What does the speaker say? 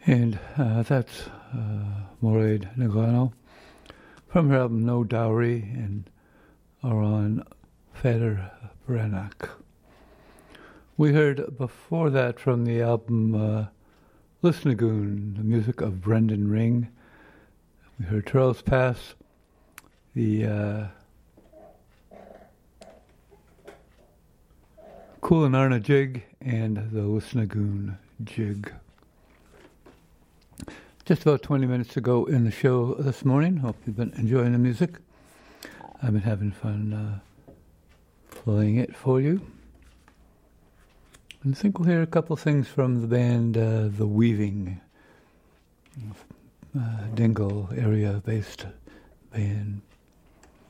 And that's Mairead Nagano from her album No Dowry and Aran Feder Branach. We heard before that from the album Lisnagoon, the music of Brendan Ring. We heard Turles Pass, the Coolanarna Jig, and the Lisnagoon Jig. Just about 20 minutes to go in the show this morning. Hope you've been enjoying the music. I've been having fun playing it for you. And I think we'll hear a couple things from the band The Weaving, Dingle area-based band.